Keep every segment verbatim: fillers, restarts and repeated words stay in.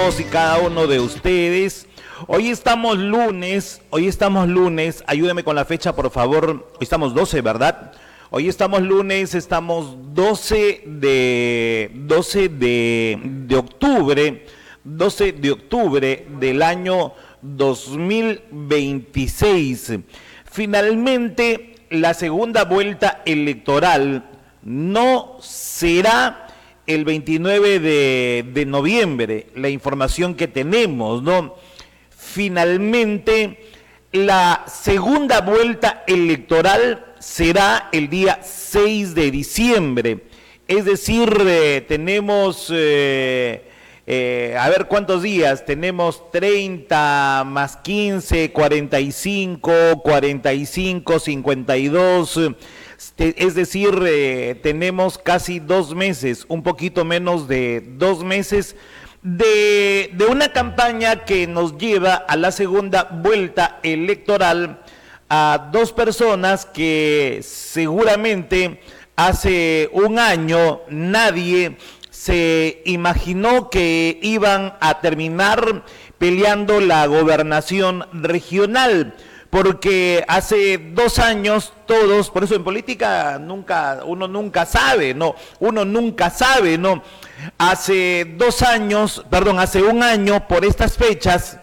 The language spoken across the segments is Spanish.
todos y cada uno de ustedes. Hoy estamos lunes, hoy estamos lunes, ayúdeme con la fecha por favor, hoy estamos doce, ¿verdad? Hoy estamos lunes, estamos doce de, doce de, de octubre, doce de octubre del año dos mil veintiséis. Finalmente, la segunda vuelta electoral no será el veintinueve de noviembre, la información que tenemos, ¿no? Finalmente, la segunda vuelta electoral será el día seis de diciembre. Es decir, eh, tenemos, eh, eh, a ver cuántos días, tenemos treinta más quince, cuarenta y cinco, cuarenta y cinco, cincuenta y dos, es decir, eh, tenemos casi dos meses, un poquito menos de dos meses de, de una campaña que nos lleva a la segunda vuelta electoral a dos personas que seguramente hace un año nadie se imaginó que iban a terminar peleando la gobernación regional. Porque hace dos años todos, por eso en política nunca, uno nunca sabe, no, uno nunca sabe, no. Hace dos años, perdón, hace un año por estas fechas,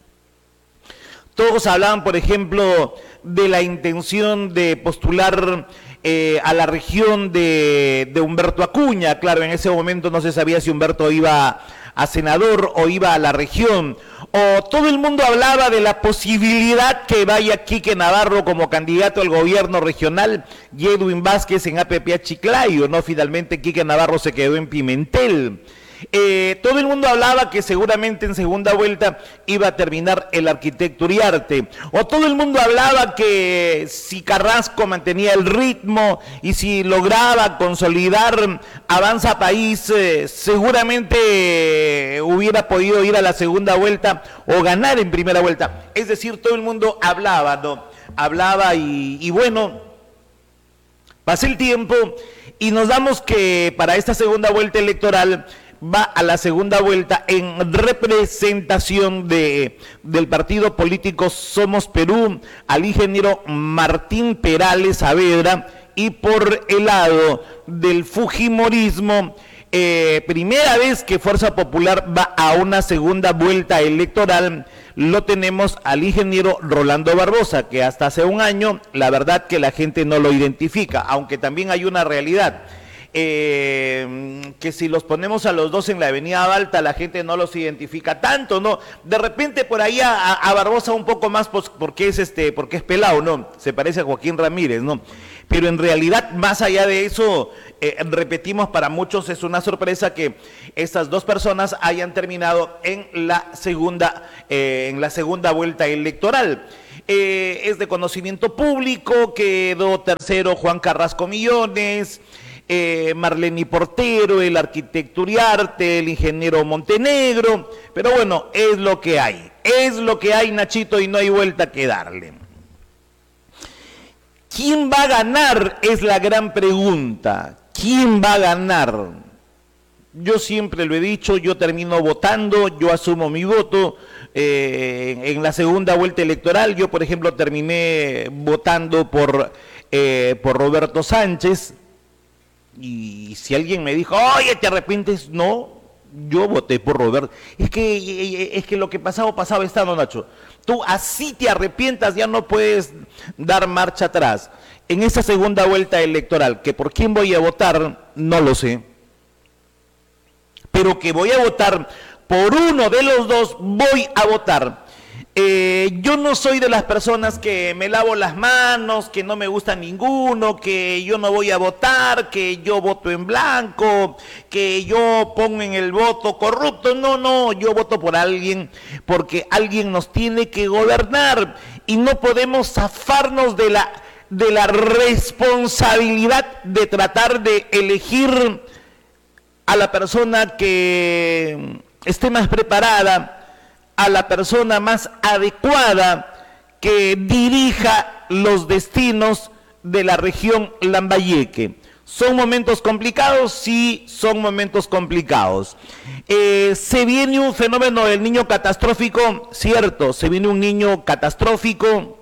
todos hablaban, por ejemplo, de la intención de postular eh, a la región de, de Humberto Acuña. Claro, en ese momento no se sabía si Humberto iba a senador o iba a la región. O todo el mundo hablaba de la posibilidad que vaya Quique Navarro como candidato al gobierno regional y Edwin Vázquez en A P P Chiclayo, ¿no? Finalmente Quique Navarro se quedó en Pimentel. Eh, todo el mundo hablaba que seguramente en segunda vuelta iba a terminar el arquitecto Uriarte, o todo el mundo hablaba que si Carrasco mantenía el ritmo y si lograba consolidar Avanza País, eh, seguramente eh, hubiera podido ir a la segunda vuelta o ganar en primera vuelta. Es decir, todo el mundo hablaba, ¿no? Hablaba y, y bueno, pasó el tiempo y nos damos que para esta segunda vuelta electoral va a la segunda vuelta en representación de, del partido político Somos Perú al ingeniero Martín Perales Saavedra, y por el lado del fujimorismo, eh, primera vez que Fuerza Popular va a una segunda vuelta electoral, lo tenemos al ingeniero Rolando Barbosa, que hasta hace un año la verdad que la gente no lo identifica, aunque también hay una realidad. Eh, que si los ponemos a los dos en la avenida Balta la gente no los identifica tanto, ¿no? De repente por ahí a, a Barbosa un poco más pues, porque es este, porque es pelado, ¿no? Se parece a Joaquín Ramírez, ¿no? Pero en realidad, más allá de eso, eh, repetimos, para muchos es una sorpresa que estas dos personas hayan terminado en la segunda, eh, en la segunda vuelta electoral. Eh, es de conocimiento público, quedó tercero Juan Carrasco Millones, Eh, Marlene Portero, el arquitecto Uriarte, el ingeniero Montenegro, pero bueno, es lo que hay, es lo que hay, Nachito, y no hay vuelta que darle. ¿Quién va a ganar? Es la gran pregunta. ¿Quién va a ganar? Yo siempre lo he dicho, yo termino votando, yo asumo mi voto. Eh, en la segunda vuelta electoral, yo por ejemplo terminé votando por, eh, por Roberto Sánchez. Y si alguien me dijo, oye, ¿te arrepientes? No, yo voté por Roberto. Es que, es que lo que pasaba, pasaba estando, Nacho. Tú así te arrepientas, ya no puedes dar marcha atrás. En esa segunda vuelta electoral, que por quién voy a votar, no lo sé. Pero que voy a votar por uno de los dos, voy a votar. Eh, yo no soy de las personas que me lavo las manos, que no me gusta ninguno, que yo no voy a votar, que yo voto en blanco, que yo pongo en el voto corrupto. No, no, yo voto por alguien porque alguien nos tiene que gobernar y no podemos zafarnos de la, de la responsabilidad de tratar de elegir a la persona que esté más preparada, a la persona más adecuada que dirija los destinos de la región Lambayeque. ¿Son momentos complicados? Sí, son momentos complicados. Eh, ¿Se viene un fenómeno del niño catastrófico? Cierto, se viene un niño catastrófico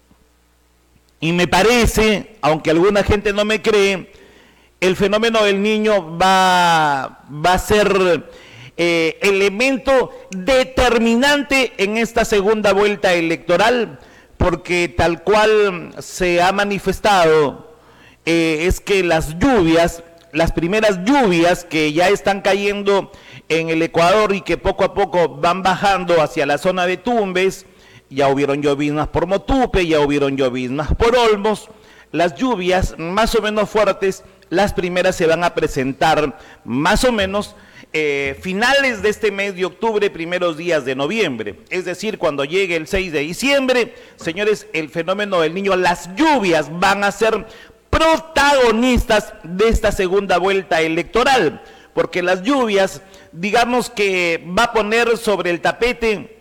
y me parece, aunque alguna gente no me cree, el fenómeno del niño va, va a ser eh, elemento determinante en esta segunda vuelta electoral, porque tal cual se ha manifestado, Eh, es que las lluvias, las primeras lluvias que ya están cayendo en el Ecuador y que poco a poco van bajando hacia la zona de Tumbes, ya hubieron lloviznas por Motupe, ya hubieron lloviznas por Olmos, las lluvias más o menos fuertes, las primeras se van a presentar más o menos eh, finales de este mes de octubre, primeros días de noviembre, es decir, cuando llegue el seis de diciembre, señores, el fenómeno del niño, las lluvias van a ser protagonistas de esta segunda vuelta electoral, porque las lluvias, digamos que va a poner sobre el tapete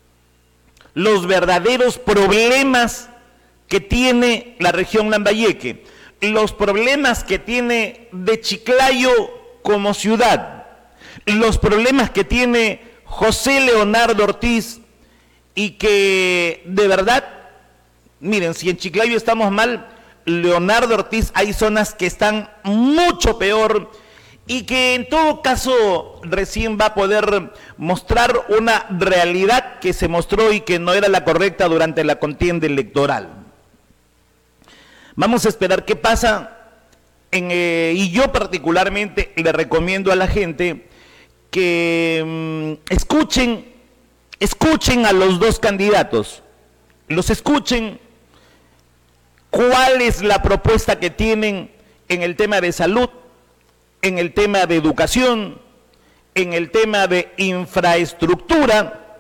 los verdaderos problemas que tiene la región Lambayeque, los problemas que tiene de Chiclayo como ciudad, los problemas que tiene José Leonardo Ortiz, y que de verdad, miren, si en Chiclayo estamos mal, Leonardo Ortiz hay zonas que están mucho peor y que en todo caso recién va a poder mostrar una realidad que se mostró y que no era la correcta durante la contienda electoral. Vamos a esperar qué pasa en, eh, y yo particularmente le recomiendo a la gente que mmm, escuchen, escuchen a los dos candidatos, los escuchen. ¿Cuál es la propuesta que tienen en el tema de salud, en el tema de educación, en el tema de infraestructura?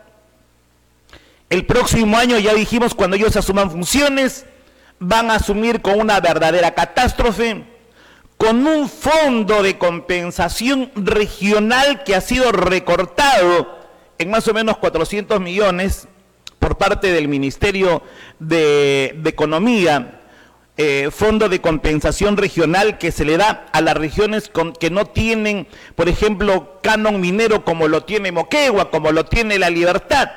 El próximo año, ya dijimos, cuando ellos asuman funciones, van a asumir con una verdadera catástrofe, con un fondo de compensación regional que ha sido recortado en más o menos cuatrocientos millones por parte del Ministerio de, de Economía, eh, fondo de compensación regional que se le da a las regiones con, que no tienen, por ejemplo, canon minero como lo tiene Moquegua, como lo tiene La Libertad.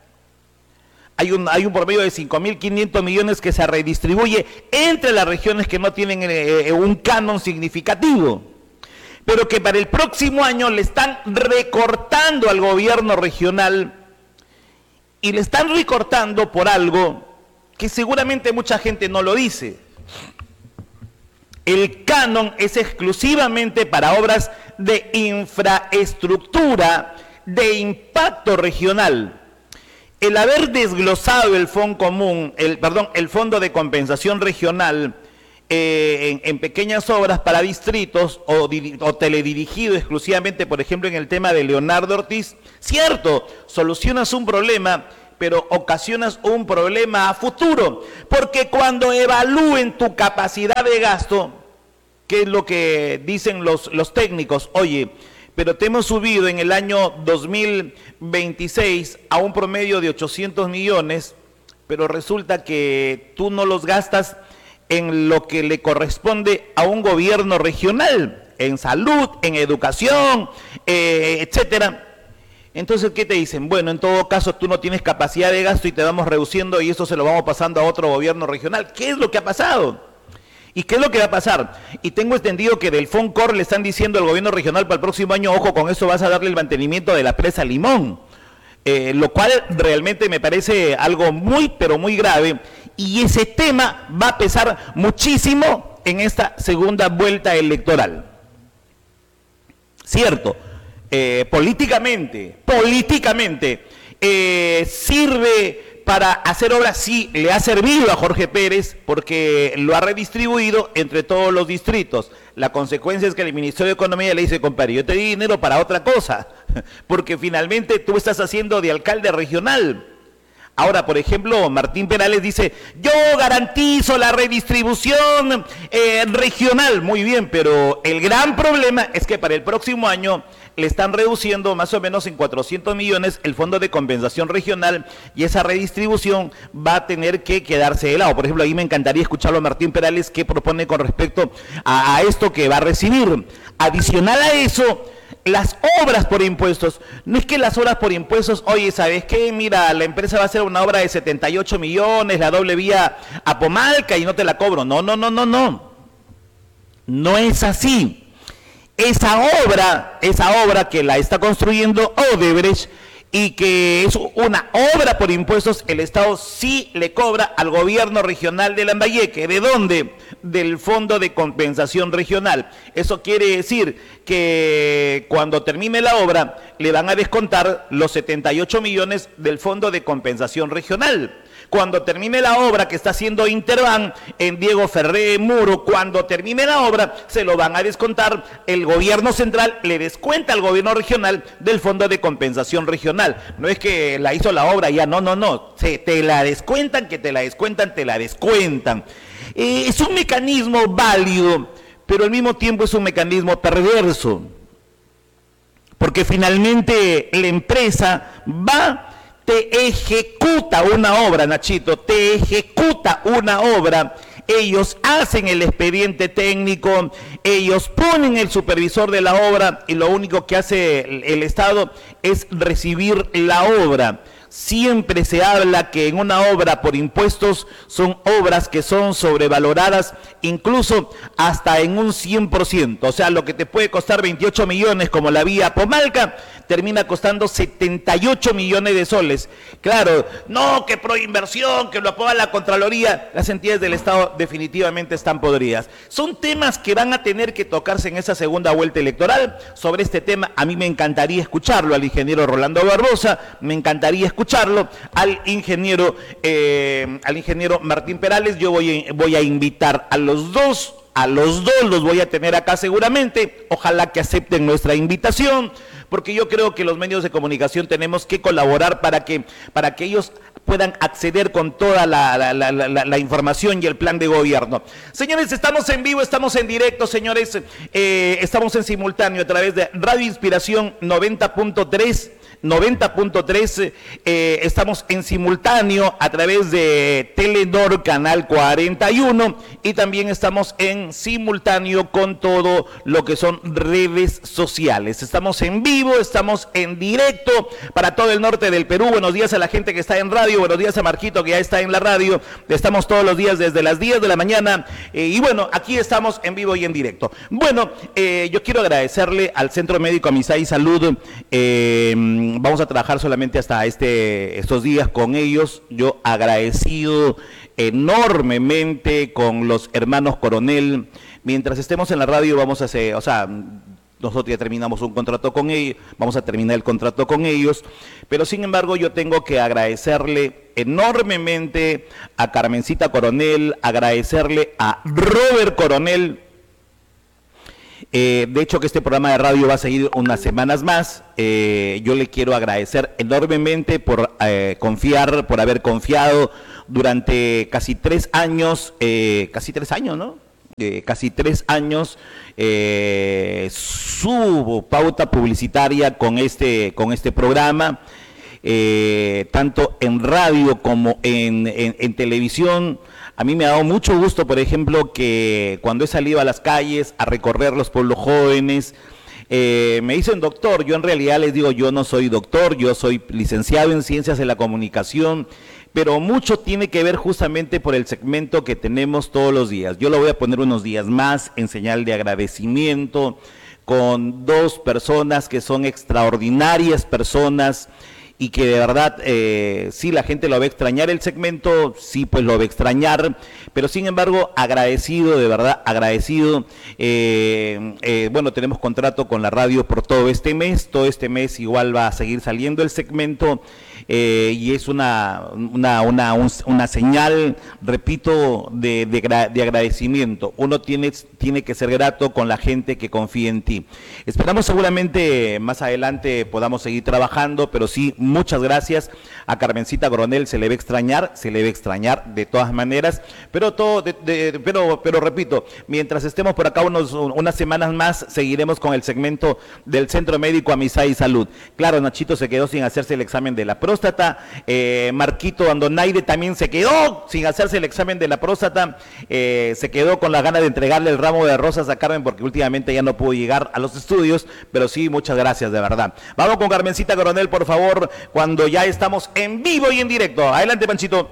Hay un, hay un promedio de cinco mil quinientos millones que se redistribuye entre las regiones que no tienen eh, un canon significativo, pero que para el próximo año le están recortando al gobierno regional, y le están recortando por algo que seguramente mucha gente no lo dice. El canon es exclusivamente para obras de infraestructura, de impacto regional. El haber desglosado el fondo común, el, perdón, el fondo de compensación regional eh, en, en pequeñas obras para distritos o, o teledirigido exclusivamente, por ejemplo, en el tema de Leonardo Ortiz, cierto, solucionas un problema, pero ocasionas un problema a futuro, porque cuando evalúen tu capacidad de gasto, ¿qué es lo que dicen los, los técnicos? Oye, pero te hemos subido en el año dos mil veintiséis a un promedio de ochocientos millones, pero resulta que tú no los gastas en lo que le corresponde a un gobierno regional, en salud, en educación, eh, etcétera. Entonces, ¿qué te dicen? Bueno, en todo caso, tú no tienes capacidad de gasto y te vamos reduciendo y eso se lo vamos pasando a otro gobierno regional. ¿Qué es lo que ha pasado? ¿Y qué es lo que va a pasar? Y tengo entendido que del FONCOR le están diciendo al gobierno regional para el próximo año, ojo, con eso vas a darle el mantenimiento de la presa Limón, eh, lo cual realmente me parece algo muy, pero muy grave, y ese tema va a pesar muchísimo en esta segunda vuelta electoral. Cierto. Eh, políticamente, políticamente, eh, sirve para hacer obras, sí, le ha servido a Jorge Pérez porque lo ha redistribuido entre todos los distritos. La consecuencia es que el Ministerio de Economía le dice, compadre, yo te di dinero para otra cosa, porque finalmente tú estás haciendo de alcalde regional. Ahora, por ejemplo, Martín Perales dice, yo garantizo la redistribución eh, regional. Muy bien, pero el gran problema es que para el próximo año le están reduciendo más o menos en cuatrocientos millones el fondo de compensación regional y esa redistribución va a tener que quedarse de lado. Por ejemplo, ahí me encantaría escucharlo a Martín Perales qué propone con respecto a, a esto que va a recibir. Adicional a eso, las obras por impuestos. No es que las obras por impuestos, oye, ¿sabes qué? Mira, la empresa va a hacer una obra de setenta y ocho millones, la doble vía a Pomalca y no te la cobro. No, no, no, no, no. No es así. Esa obra, esa obra que la está construyendo Odebrecht y que es una obra por impuestos, el Estado sí le cobra al gobierno regional de Lambayeque. ¿De dónde? Del Fondo de Compensación Regional. Eso quiere decir que cuando termine la obra le van a descontar los setenta y ocho millones del Fondo de Compensación Regional. Cuando termine la obra que está haciendo Interban en Diego Ferré Muro, cuando termine la obra se lo van a descontar, el gobierno central le descuenta al gobierno regional del Fondo de Compensación Regional. No es que la hizo la obra ya, no, no, no, se, te la descuentan, que te la descuentan, te la descuentan. Eh, es un mecanismo válido, pero al mismo tiempo es un mecanismo perverso, porque finalmente la empresa va, te ejecuta una obra, Nachito, te ejecuta una obra, ellos hacen el expediente técnico, ellos ponen el supervisor de la obra y lo único que hace el, el Estado es recibir la obra. Siempre se habla que en una obra por impuestos son obras que son sobrevaloradas incluso hasta en un cien por ciento. O sea, lo que te puede costar veintiocho millones como la vía Pomalca, termina costando setenta y ocho millones de soles. Claro, no, que proinversión, que lo aprueba la Contraloría, las entidades del Estado definitivamente están podridas. Son temas que van a tener que tocarse en esa segunda vuelta electoral. Sobre este tema, a mí me encantaría escucharlo al ingeniero Rolando Barbosa, me encantaría escucharlo al ingeniero, eh, al ingeniero Martín Perales. Yo voy a, voy a invitar a los dos, a los dos los voy a tener acá seguramente. Ojalá que acepten nuestra invitación, porque yo creo que los medios de comunicación tenemos que colaborar para que, para que ellos puedan acceder con toda la, la, la, la, la información y el plan de gobierno. Señores, estamos en vivo, estamos en directo, señores, eh, estamos en simultáneo a través de Radio Inspiración noventa punto tres, noventa punto tres, eh, estamos en simultáneo a través de Telenor Canal cuarenta y uno y también estamos en simultáneo con todo lo que son redes sociales. Estamos en vivo, estamos en directo para todo el norte del Perú. Buenos días a la gente que está en radio, buenos días a Marquito que ya está en la radio. Estamos todos los días desde las diez de la mañana eh, y bueno, aquí estamos en vivo y en directo. Bueno, eh, yo quiero agradecerle al Centro Médico Amisay Salud. eh, Vamos a trabajar solamente hasta este, estos días con ellos. Yo agradecido enormemente con los hermanos Coronel. Mientras estemos en la radio vamos a hacer, o sea, nosotros ya terminamos un contrato con ellos, vamos a terminar el contrato con ellos, pero sin embargo yo tengo que agradecerle enormemente a Carmencita Coronel, agradecerle a Robert Coronel. Eh, de hecho que este programa de radio va a seguir unas semanas más. Eh, yo le quiero agradecer enormemente por eh, confiar, por haber confiado durante casi tres años, eh, casi tres años, ¿no? Eh, casi tres años eh, su pauta publicitaria con este, con este programa, eh, tanto en radio como en, en, en televisión. A mí me ha dado mucho gusto, por ejemplo, que cuando he salido a las calles a recorrer los pueblos jóvenes, eh, me dicen doctor. Yo en realidad les digo, yo no soy doctor, yo soy licenciado en Ciencias de la Comunicación, pero mucho tiene que ver justamente por el segmento que tenemos todos los días. Yo lo voy a poner unos días más en señal de agradecimiento con dos personas que son extraordinarias personas, y que de verdad, eh, sí, la gente lo va a extrañar el segmento, sí, pues lo va a extrañar, pero sin embargo, agradecido, de verdad, agradecido. Eh, eh, bueno, tenemos contrato con la radio por todo este mes, todo este mes igual va a seguir saliendo el segmento, eh, y es una, una, una, un, una señal, repito, de, de, de agradecimiento. Uno tiene, tiene que ser grato con la gente que confía en ti. Esperamos seguramente más adelante podamos seguir trabajando, pero sí, muchas gracias a Carmencita Coronel, se le va a extrañar, se le va a extrañar de todas maneras, pero todo, de, de, pero, pero repito, mientras estemos por acá unos, unas semanas más, seguiremos con el segmento del Centro Médico Amistad y Salud. Claro, Nachito se quedó sin hacerse el examen de la próstata, eh, Marquito Andonaide también se quedó sin hacerse el examen de la próstata, eh, se quedó con la gana de entregarle el ramo de rosas a Carmen porque últimamente ya no pudo llegar a los estudios, pero sí, muchas gracias de verdad. Vamos con Carmencita Coronel, por favor, cuando ya estamos en vivo y en directo. Adelante, Panchito.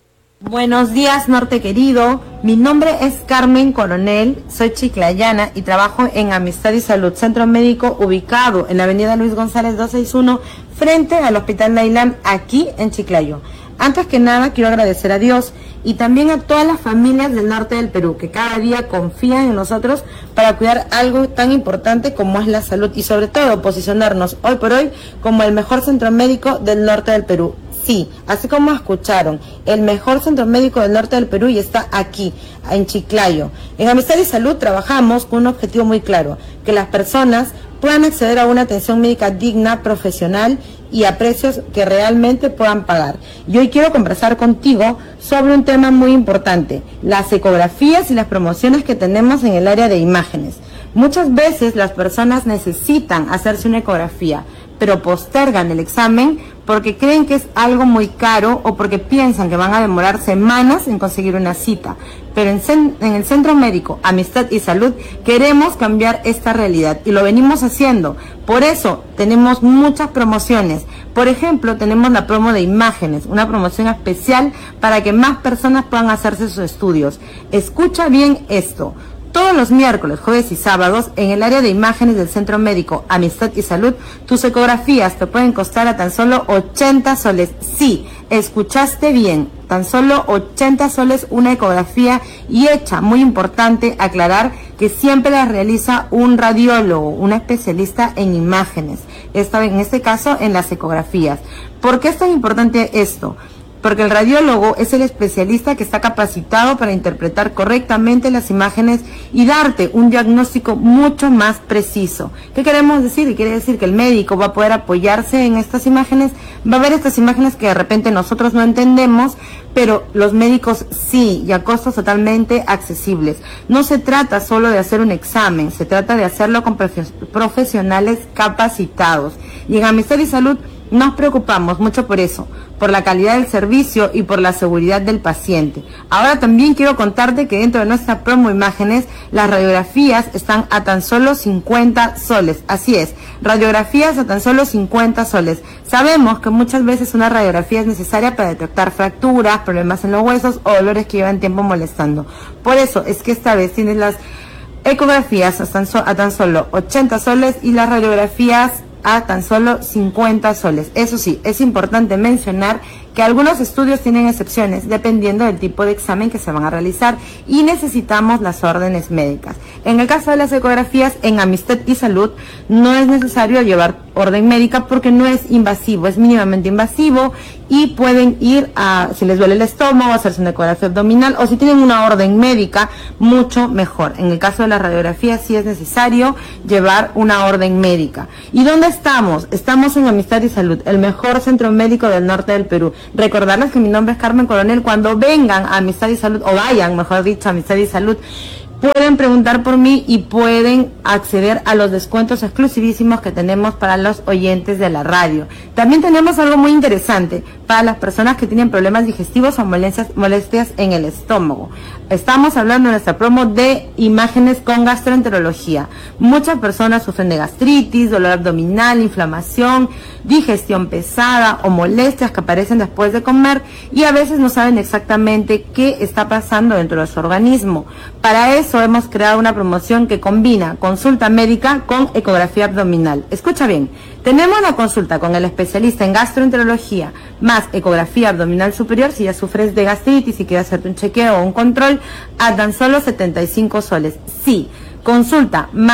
Buenos días, Norte querido. Mi nombre es Carmen Coronel, soy chiclayana y trabajo en Amistad y Salud, centro médico ubicado en la avenida Luis González doscientos sesenta y uno, frente al Hospital Nailán, aquí en Chiclayo. Antes que nada, quiero agradecer a Dios y también a todas las familias del norte del Perú que cada día confían en nosotros para cuidar algo tan importante como es la salud y sobre todo posicionarnos hoy por hoy como el mejor centro médico del norte del Perú. Sí, así como escucharon, el mejor centro médico del norte del Perú y está aquí, en Chiclayo. En Amistad y Salud trabajamos con un objetivo muy claro, que las personas puedan acceder a una atención médica digna, profesional y a precios que realmente puedan pagar. Y hoy quiero conversar contigo sobre un tema muy importante, las ecografías y las promociones que tenemos en el área de imágenes. Muchas veces las personas necesitan hacerse una ecografía, pero postergan el examen porque creen que es algo muy caro o porque piensan que van a demorar semanas en conseguir una cita. Pero en, en el Centro Médico Amistad y Salud queremos cambiar esta realidad y lo venimos haciendo. Por eso tenemos muchas promociones. Por ejemplo, tenemos la promo de imágenes, una promoción especial para que más personas puedan hacerse sus estudios. Escucha bien esto. Todos los miércoles, jueves y sábados, en el área de imágenes del Centro Médico Amistad y Salud, tus ecografías te pueden costar a tan solo ochenta soles. Sí, escuchaste bien, tan solo ochenta soles una ecografía y hecha, muy importante aclarar que siempre la realiza un radiólogo, un especialista en imágenes, esta, en este caso en las ecografías. ¿Por qué es tan importante esto? Porque el radiólogo es el especialista que está capacitado para interpretar correctamente las imágenes y darte un diagnóstico mucho más preciso. ¿Qué queremos decir? Quiere decir que el médico va a poder apoyarse en estas imágenes, va a ver estas imágenes que de repente nosotros no entendemos, pero los médicos sí, y a costos totalmente accesibles. No se trata solo de hacer un examen, se trata de hacerlo con profesionales capacitados. Y en Amistad y Salud nos preocupamos mucho por eso, por la calidad del servicio y por la seguridad del paciente. Ahora también quiero contarte que dentro de nuestra promo imágenes, las radiografías están a tan solo cincuenta soles. Así es, radiografías a tan solo cincuenta soles. Sabemos que muchas veces una radiografía es necesaria para detectar fracturas, problemas en los huesos o dolores que llevan tiempo molestando. Por eso es que esta vez tienes las ecografías a tan, so- a tan solo ochenta soles y las radiografías a tan solo cincuenta soles. Eso sí, es importante mencionar que algunos estudios tienen excepciones dependiendo del tipo de examen que se van a realizar y necesitamos las órdenes médicas. En el caso de las ecografías, en Amistad y Salud no es necesario llevar orden médica porque no es invasivo, es mínimamente invasivo y pueden ir a, si les duele el estómago, hacerse una ecografía abdominal o si tienen una orden médica, mucho mejor. En el caso de las radiografías sí es necesario llevar una orden médica. ¿Y dónde estamos? Estamos en Amistad y Salud, el mejor centro médico del norte del Perú. Recordarles que mi nombre es Carmen Coronel. Cuando vengan a Amistad y Salud, o vayan, mejor dicho, a Amistad y Salud, pueden preguntar por mí y pueden acceder a los descuentos exclusivísimos que tenemos para los oyentes de la radio. También tenemos algo muy interesante para las personas que tienen problemas digestivos o molestias, molestias en el estómago. Estamos hablando en nuestra promo de imágenes con gastroenterología. Muchas personas sufren de gastritis, dolor abdominal, inflamación, digestión pesada o molestias que aparecen después de comer y a veces no saben exactamente qué está pasando dentro de su organismo. Para eso hemos creado una promoción que combina consulta médica con ecografía abdominal. Escucha bien, tenemos la consulta con el especialista en gastroenterología más ecografía abdominal superior si ya sufres de gastritis y quieres hacerte un chequeo o un control a tan solo setenta y cinco soles. Sí, consulta más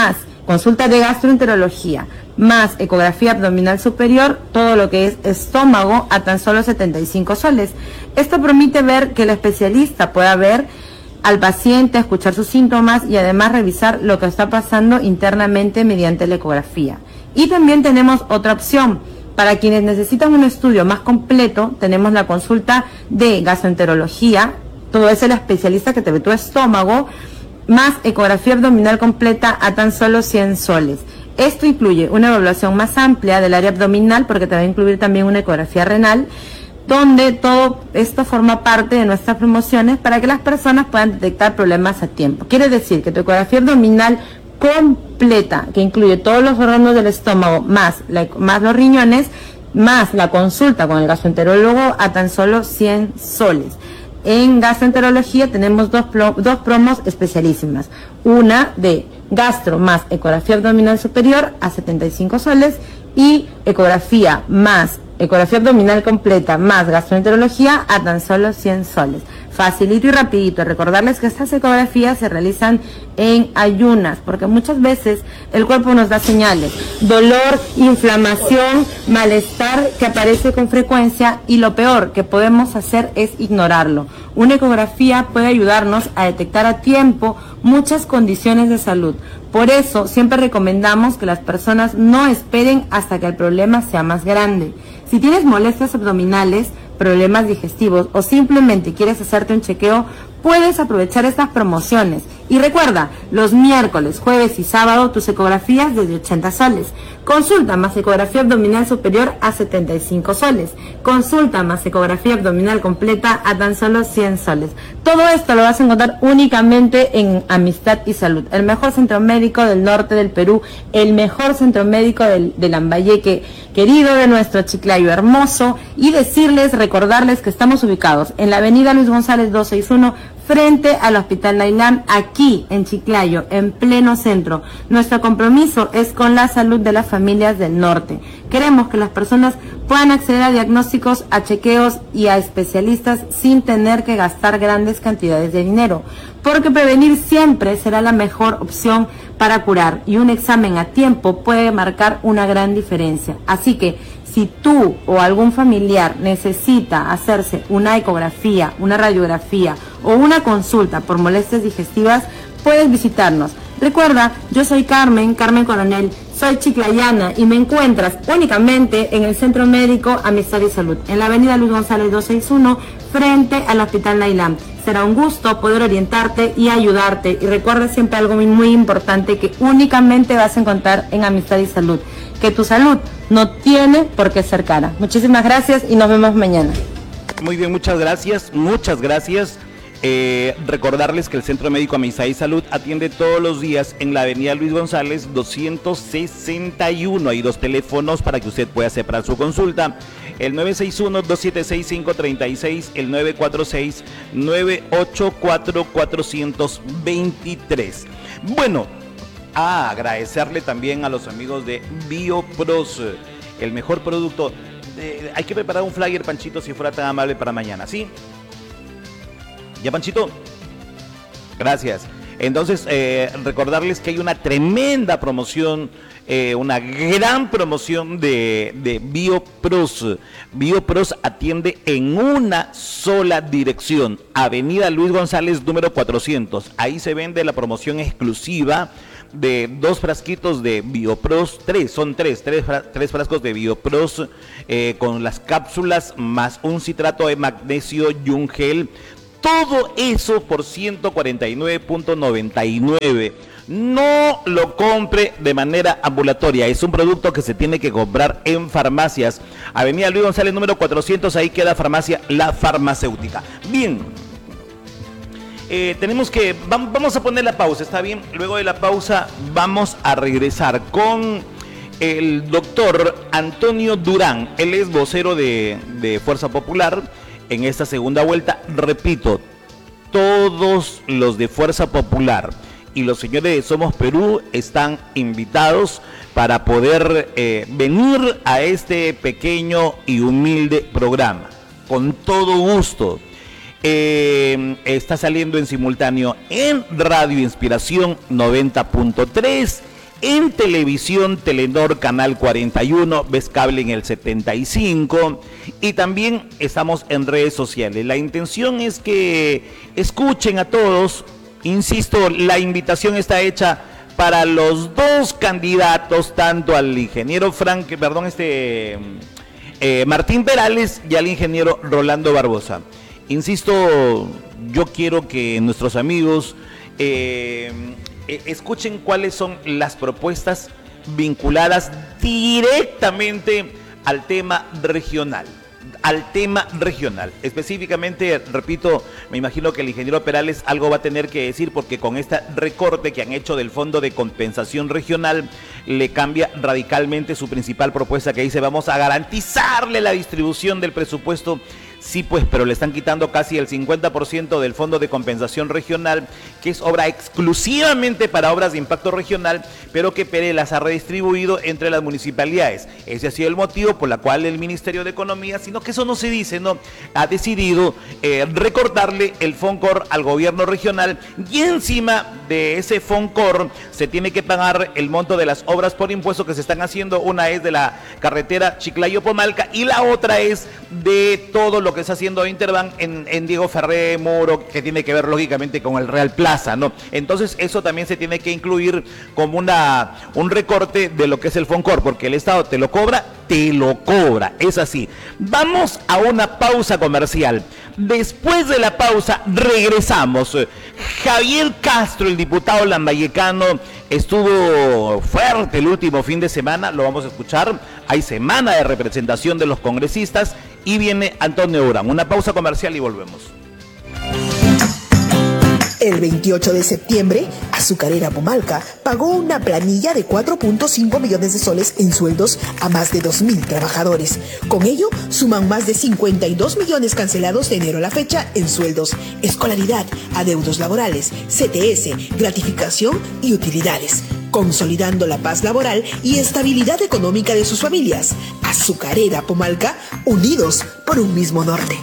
consulta de gastroenterología, más ecografía abdominal superior, todo lo que es estómago, a tan solo setenta y cinco soles. Esto permite ver que el especialista pueda ver al paciente, escuchar sus síntomas y además revisar lo que está pasando internamente mediante la ecografía. Y también tenemos otra opción. Para quienes necesitan un estudio más completo, tenemos la consulta de gastroenterología, todo es el especialista que te ve tu estómago, más ecografía abdominal completa a tan solo cien soles. Esto incluye una evaluación más amplia del área abdominal, porque te va a incluir también una ecografía renal, donde todo esto forma parte de nuestras promociones para que las personas puedan detectar problemas a tiempo. Quiere decir que tu ecografía abdominal completa, que incluye todos los órganos del estómago, más, la, más los riñones, más la consulta con el gastroenterólogo a tan solo cien soles. En gastroenterología tenemos dos, dos promos especialísimas. Una de gastro más ecografía abdominal superior a setenta y cinco soles y ecografía más ecografía abdominal completa más gastroenterología a tan solo cien soles. Facilito y rapidito. Recordarles que estas ecografías se realizan en ayunas, porque muchas veces el cuerpo nos da señales, dolor, inflamación, malestar que aparece con frecuencia, y lo peor que podemos hacer es ignorarlo. Una ecografía puede ayudarnos a detectar a tiempo muchas condiciones de salud. Por eso siempre recomendamos que las personas no esperen hasta que el problema sea más grande. Si tienes molestias abdominales, problemas digestivos o simplemente quieres hacerte un chequeo, puedes aprovechar estas promociones. Y recuerda, los miércoles, jueves y sábado tus ecografías desde ochenta soles. Consulta más ecografía abdominal superior a setenta y cinco soles. Consulta más ecografía abdominal completa a tan solo cien soles. Todo esto lo vas a encontrar únicamente en Amistad y Salud, el mejor centro médico del norte del Perú, el mejor centro médico del, del Lambayeque querido, de nuestro Chiclayo hermoso, y decirles, recordarles que estamos ubicados en la avenida Luis González doscientos sesenta y uno, frente al Hospital Nailán, aquí en Chiclayo, en pleno centro. Nuestro compromiso es con la salud de las familias del norte. Queremos que las personas puedan acceder a diagnósticos, a chequeos y a especialistas sin tener que gastar grandes cantidades de dinero, porque prevenir siempre será la mejor opción para curar, y un examen a tiempo puede marcar una gran diferencia. Así que si tú o algún familiar necesita hacerse una ecografía, una radiografía o una consulta por molestias digestivas, puedes visitarnos. Recuerda, yo soy Carmen, Carmen Coronel, soy chiclayana y me encuentras únicamente en el Centro Médico Amistad y Salud, en la avenida Luis González doscientos sesenta y uno, frente al Hospital Nailán. Será un gusto poder orientarte y ayudarte. Y recuerda siempre algo muy, muy importante que únicamente vas a encontrar en Amistad y Salud, que tu salud no tiene por qué ser cara. Muchísimas gracias y nos vemos mañana. Muy bien, muchas gracias, muchas gracias. Eh, recordarles que el Centro Médico Amistad y Salud atiende todos los días en la avenida Luis González doscientos sesenta y uno. Hay dos teléfonos para que usted pueda separar su consulta: el nueve seis uno, dos siete seis, cinco tres seis, el nueve cuatro seis, nueve ocho cuatro, cuatro dos tres. Bueno, a agradecerle también a los amigos de BioPros, el mejor producto. Eh, hay que preparar un flyer, Panchito, si fuera tan amable, para mañana, ¿sí? ¿Ya, Panchito? Gracias. Entonces, eh, recordarles que hay una tremenda promoción, eh, una gran promoción de, de BioPros. BioPros atiende en una sola dirección, avenida Luis González, número cuatrocientos. Ahí se vende la promoción exclusiva de dos frasquitos de BioPros, tres, son tres, tres, tres frascos de BioPros eh, con las cápsulas, más un citrato de magnesio y un gel. Todo eso por ciento cuarenta y nueve punto noventa y nueve. No lo compre de manera ambulatoria. Es un producto que se tiene que comprar en farmacias. Avenida Luis González, número cuatrocientos. Ahí queda farmacia La Farmacéutica. Bien. Eh, tenemos que... Vamos a poner la pausa, ¿está bien? Luego de la pausa vamos a regresar con el doctor Antonio Durán. Él es vocero de, de Fuerza Popular. En esta segunda vuelta, repito, todos los de Fuerza Popular y los señores de Somos Perú están invitados para poder eh, venir a este pequeño y humilde programa. Con todo gusto. Eh, está saliendo en simultáneo en Radio Inspiración noventa punto tres, En televisión, Telenor Canal cuarenta y uno, ves cable en el setenta y cinco, y también estamos en redes sociales. La intención es que escuchen a todos. Insisto, la invitación está hecha para los dos candidatos, tanto al ingeniero Frank, perdón, este eh, Martín Perales y al ingeniero Rolando Barbosa. Insisto, yo quiero que nuestros amigos eh, escuchen cuáles son las propuestas vinculadas directamente al tema regional. al tema regional. Específicamente, repito, me imagino que el ingeniero Perales algo va a tener que decir, porque con este recorte que han hecho del Fondo de Compensación Regional, le cambia radicalmente su principal propuesta, que dice: vamos a garantizarle la distribución del presupuesto. Sí, pues, pero le están quitando casi el cincuenta por ciento del Fondo de Compensación Regional, que es obra exclusivamente para obras de impacto regional, pero que Pérez las ha redistribuido entre las municipalidades. Ese ha sido el motivo por el cual el Ministerio de Economía, sino que eso no se dice, ¿no?, ha decidido eh, recortarle el Foncor al gobierno regional, y encima de ese Foncor se tiene que pagar el monto de las obras por impuesto que se están haciendo. Una es de la carretera Chiclayo-Pomalca y la otra es de todo lo que está haciendo Interbank en, en Diego Ferré Moro, que tiene que ver lógicamente con el Real Plaza, ¿no? Entonces eso también se tiene que incluir como una un recorte de lo que es el Foncor, porque el Estado te lo cobra, te lo cobra, es así. Vamos a una pausa comercial. Después de la pausa regresamos. Javier Castro, el diputado lambayecano, estuvo fuerte el último fin de semana, lo vamos a escuchar. Hay semana de representación de los congresistas y viene Antonio Urán. Una pausa comercial y volvemos. El veintiocho de septiembre, Azucarera Pomalca pagó una planilla de cuatro punto cinco millones de soles en sueldos a más de dos mil trabajadores. Con ello, suman más de cincuenta y dos millones cancelados de enero a la fecha en sueldos, escolaridad, adeudos laborales, C T S, gratificación y utilidades, consolidando la paz laboral y estabilidad económica de sus familias. Azucarera Pomalca, unidos por un mismo norte.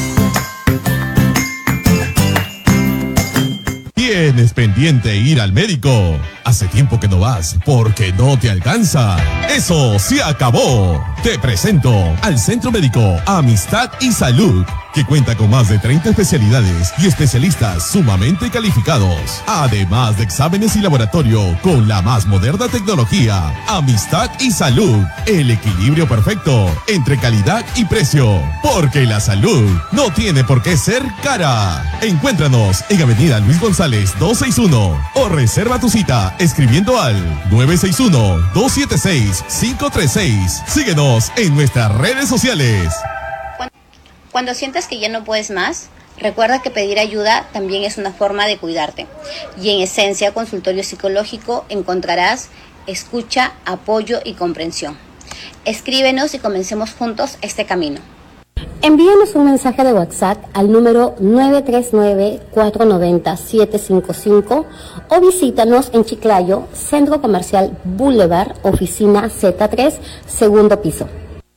Tienes pendiente ir al médico. Hace tiempo que no vas porque no te alcanza. Eso se acabó. Te presento al Centro Médico Amistad y Salud, que cuenta con más de treinta especialidades y especialistas sumamente calificados, además de exámenes y laboratorio con la más moderna tecnología. Amistad y Salud, el equilibrio perfecto entre calidad y precio, porque la salud no tiene por qué ser cara. Encuéntranos en Avenida Luis González doscientos sesenta y uno o reserva tu cita escribiendo al nueve seis uno, dos siete seis, cinco tres seis. Síguenos en nuestras redes sociales. Cuando sientas que ya no puedes más, recuerda que pedir ayuda también es una forma de cuidarte. Y en Esencia Consultorio Psicológico encontrarás escucha, apoyo y comprensión. Escríbenos y comencemos juntos este camino. Envíanos un mensaje de WhatsApp al número nueve tres nueve, cuatro nueve cero, siete cinco cinco o visítanos en Chiclayo, Centro Comercial Boulevard, oficina Z tres, segundo piso.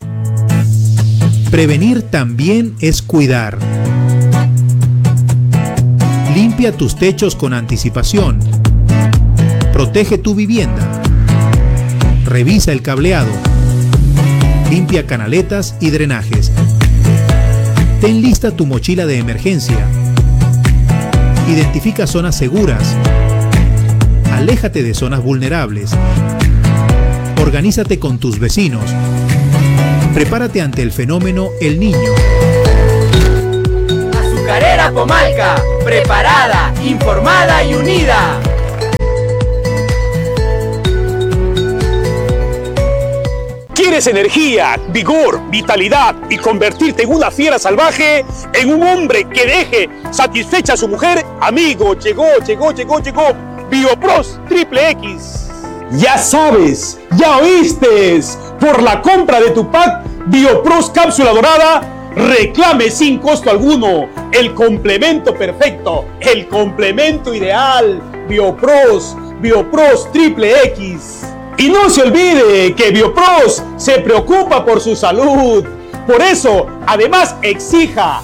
Prevenir también es cuidar. Limpia tus techos con anticipación. Protege tu vivienda. Revisa el cableado. Limpia canaletas y drenajes. Ten lista tu mochila de emergencia. Identifica zonas seguras. Aléjate de zonas vulnerables. Organízate con tus vecinos. Prepárate ante el fenómeno El Niño. Azucarera Pomalca, preparada, informada y unida. ¿Quieres energía, vigor, vitalidad y convertirte en una fiera salvaje? ¿En un hombre que deje satisfecha a su mujer? Amigo, llegó, llegó, llegó, llegó Biopros Triple X. Ya sabes, ya oíste. Por la compra de tu pack Biopros Cápsula Dorada, reclame sin costo alguno el complemento perfecto, el complemento ideal. Biopros, Biopros Triple X. Y no se olvide que Biopros se preocupa por su salud. Por eso, además, exija,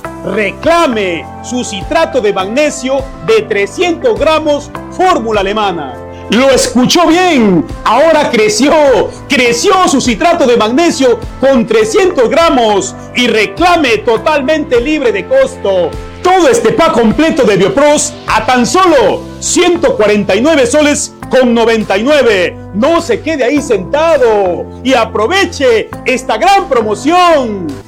reclame su citrato de magnesio de trescientos gramos, fórmula alemana. Lo escuchó bien, ahora creció, creció su citrato de magnesio con trescientos gramos y reclame totalmente libre de costo. Todo este pack completo de Biopros a tan solo ciento cuarenta y nueve soles con noventa y nueve. No se quede ahí sentado y aproveche esta gran promoción.